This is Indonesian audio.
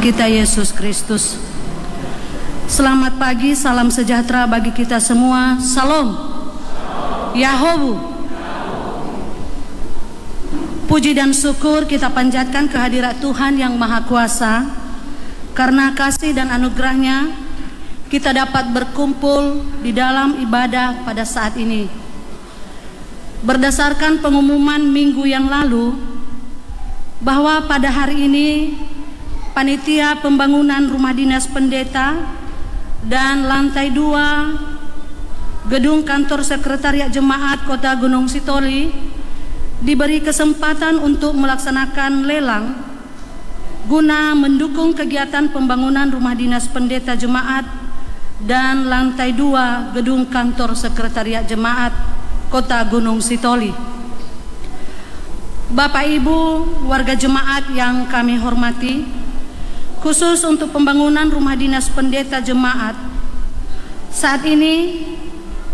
kita Yesus Kristus. Selamat pagi, salam sejahtera bagi kita semua. Salam. Yahobu. Puji dan syukur kita panjatkan kehadirat Tuhan yang Maha Kuasa. Karena kasih dan anugerahnya, kita dapat berkumpul di dalam ibadah pada saat ini. Berdasarkan pengumuman minggu yang lalu, bahwa pada hari ini Panitia Pembangunan Rumah Dinas Pendeta dan lantai 2 Gedung Kantor Sekretariat Jemaat Kota Gunung Sitoli diberi kesempatan untuk melaksanakan lelang guna mendukung kegiatan pembangunan Rumah Dinas Pendeta Jemaat dan lantai 2 Gedung Kantor Sekretariat Jemaat Kota Gunung Sitoli. Bapak Ibu warga jemaat yang kami hormati, khusus untuk pembangunan Rumah Dinas Pendeta Jemaat, saat ini